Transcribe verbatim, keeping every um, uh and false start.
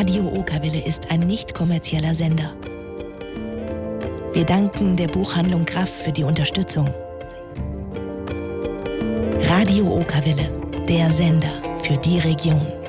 Radio Okerwelle ist ein nicht kommerzieller Sender. Wir danken der Buchhandlung Kraft für die Unterstützung. Radio Okerwelle, der Sender für die Region.